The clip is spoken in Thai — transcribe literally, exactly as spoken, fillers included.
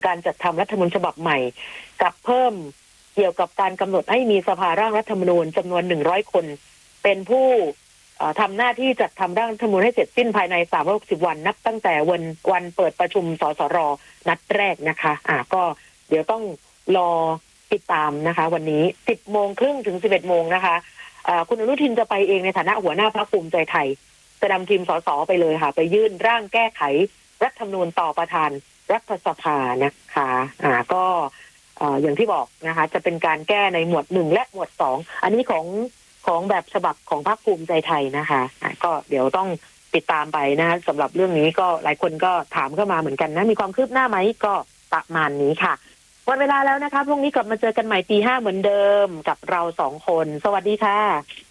การจัดทำรัฐธรรมนูญฉบับใหม่กับเพิ่มเกี่ยวกับการกำหนดให้มีสภาร่างรัฐธรรมนูญจำนวนหนึ่งร้อยคนเป็นผู้ทำหน้าที่จัดทำร่างรัฐธรรมนูญให้เสร็จสิ้นภายในสามร้อยหกสิบวันนับตั้งแต่วันวันเปิดประชุมสสรนัดแรกนะคะอ่าก็เดี๋ยวต้องรอติดตามนะคะวันนี้ สิบโมงครึ่งถึง สิบเอ็ดโมงนะคะอ่าคุณอนุทินจะไปเองในฐานะหัวหน้าพรรคภูมิใจไทยจะนำทีมสสไปเลยค่ะไปยื่นร่างแก้ไขรัฐธรรมนูญต่อประธานรัฐสภานะคะอ่าก็อ่าอย่างที่บอกนะคะจะเป็นการแก้ในหมวดหนึ่งและหมวดสองอันนี้ของของแบบฉบับของพรรคภูมิใจไทยนะคะอ่าก็เดี๋ยวต้องติดตามไปนะสำหรับเรื่องนี้ก็หลายคนก็ถามเข้ามาเหมือนกันนะมีความคืบหน้าไหมก็ประมาณนี้ค่ะหมดเวลาแล้วนะคะพรุ่งนี้กลับมาเจอกันใหม่ตีห้าเหมือนเดิมกับเราสองคนสวัสดีค่ะ